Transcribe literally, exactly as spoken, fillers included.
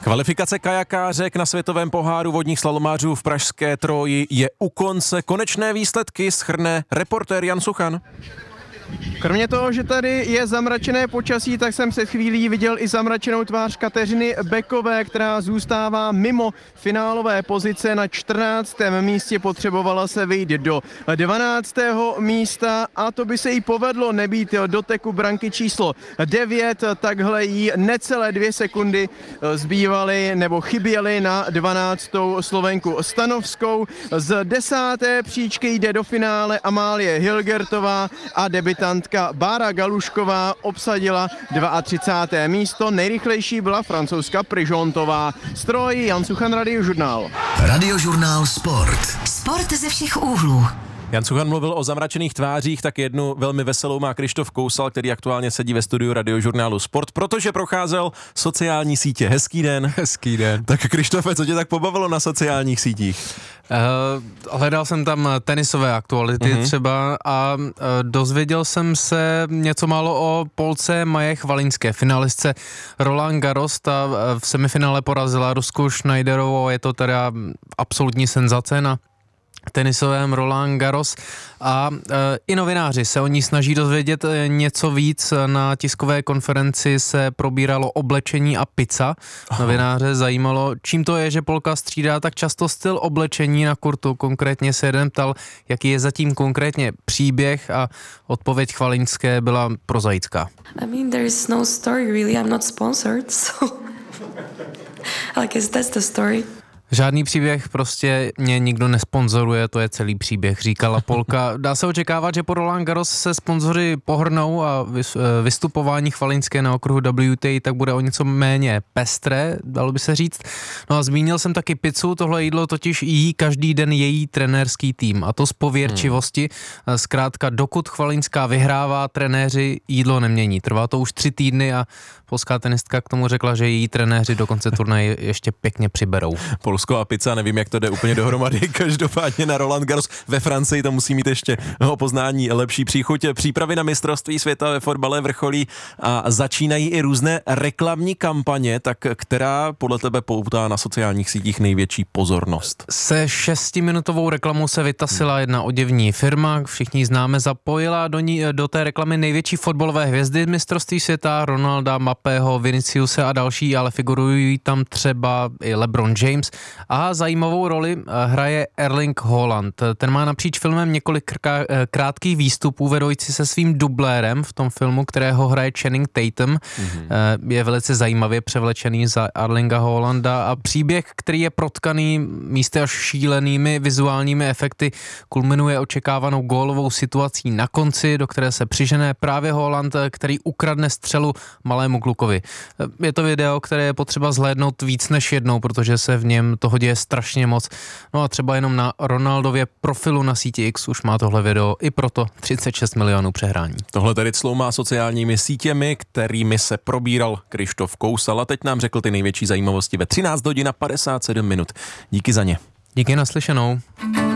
Kvalifikace kajakářek na světovém poháru vodních slalomářů v pražské Tróji je u konce. Konečné výsledky shrne reportér Jan Suchan. Kromě toho, že tady je zamračené počasí, tak jsem před chvílí viděl i zamračenou tvář Kateřiny Bekové, která zůstává mimo finálové pozice. Na čtrnáctém místě potřebovala se vyjít do dvanáctého místa a to by se jí povedlo nebýt doteku branky číslo devět. Takhle jí necelé dvě sekundy zbývaly nebo chyběly na dvanáctou Slovenku Stanovskou. Z desáté příčky jde do finále Amálie Hilgertová a debitantka Bára Galušková obsadila třicáté druhé místo. Nejrychlejší byla francouzska Prižontová. Stroj Jan Suchan, Radiožurnál. Radiožurnál Sport. Sport ze všech úhlů. Jan Suchan mluvil o zamračených tvářích, tak jednu velmi veselou má Krištof Kousal, který aktuálně sedí ve studiu Radiožurnálu Sport, protože procházel sociální sítě. Hezký den. Hezký den. Tak Krištofe, co tě tak pobavilo na sociálních sítích? Uh, hledal jsem tam tenisové aktuality uh-huh. třeba a uh, dozvěděl jsem se něco málo o Polce Maje Chvalinské, finalistce Roland Garros. Ta v semifinále porazila Rusku Schneiderovou, je to teda absolutní senzace na tenisovém Roland Garros a e, i novináři se o ní snaží dozvědět e, něco víc. Na tiskové konferenci se probíralo oblečení a pizza. Aha. Novináře zajímalo, čím to je, že Polka střídá tak často styl oblečení na kurtu. Konkrétně se jeden ptal, jaký je zatím konkrétně příběh a odpověď Chvalinské byla prozaická. I mean, there is no story really. I'm not sponsored, so I guess that's the story. Žádný příběh, prostě mě nikdo nesponzoruje, to je celý příběh, říkala Polka. Dá se očekávat, že po Roland Garros se sponzoři pohrnou a vystupování Chvalinské na okruhu W T A tak bude o něco méně pestré, dalo by se říct. No a zmínil jsem taky pizzu, tohle jídlo totiž jí každý den její trenérský tým a to z pověrčivosti. Zkrátka, dokud Chvalinská vyhrává, trenéři jídlo nemění. Trvá to už tři týdny a polská tenistka k tomu řekla, že její trenéři do konce turnaje ještě pěkně přiberou. Polsko a pizza, nevím, jak to jde úplně dohromady, každopádně na Roland Garros ve Francii to musí mít ještě o poznání lepší příchuť. Přípravy na mistrovství světa ve fotbale vrcholí a začínají i různé reklamní kampaně, tak která podle tebe poutá na sociálních sítích největší pozornost? Se šestiminutovou reklamou se vytasila jedna oděvní firma, všichni ji známe, zapojila do, ní, do té reklamy největší fotbalové hvězdy mistrovství světa, Ronalda, Mbappého, Viniciuse a další, ale figurují tam třeba i LeBron James. A zajímavou roli hraje Erling Haaland. Ten má napříč filmem několik krátkých výstupů vedoucí se svým dublérem v tom filmu, kterého hraje Channing Tatum. Mm-hmm. Je velice zajímavě převlečený za Erlinga Haalanda a příběh, který je protkaný místy až šílenými vizuálními efekty, kulminuje očekávanou gólovou situací na konci, do které se přižené právě Haaland, který ukradne střelu malému klukovi. Je to video, které je potřeba zhlédnout víc než jednou, protože se v něm toho děje strašně moc. No a třeba jenom na Ronaldově profilu na síti X už má tohle video i proto třicet šest milionů přehrání. Tohle tedy cloumá sociálními sítěmi, kterými se probíral Krištof Kousal a teď nám řekl ty největší zajímavosti ve třináct hodin a padesát sedm minut. Díky za ně. Díky, naslyšenou.